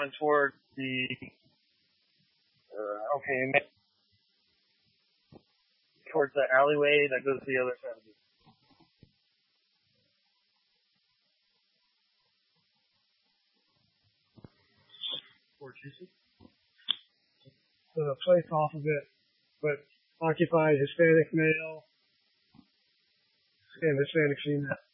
coming toward the, towards the alleyway that goes to the other side of it. The place off of it, but occupied Hispanic male and Hispanic female.